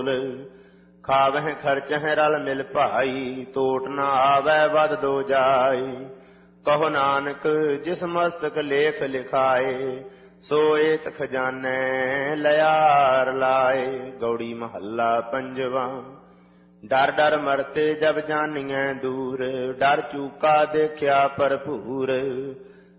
ਖਾਵਹਿ ਖਰਚਹਿ ਰਲ ਮਿਲ ਭਾਈ, ਤੋਟ ਨ ਆਵੈ ਵਦ ਦੋ ਜਾਈ। ਕਹੋ ਨਾਨਕ ਜਿਸ ਮਸਤਕ ਲੇਖ ਲਿਖਾਏ, ਸੋ ਏਤ ਖਜ਼ਾਨੇ ਲਿਆਰ ਲਾਏ। ਗੌੜੀ ਮਹੱਲਾ ਪੰਜਵਾ। ਡਰ ਡਰ ਮਰਤੇ ਜਬ ਜਾਨੀਐ ਦੂਰ, ਡਰ ਚੂਕਾ ਦੇਖਿਆ ਭਰਪੂਰ।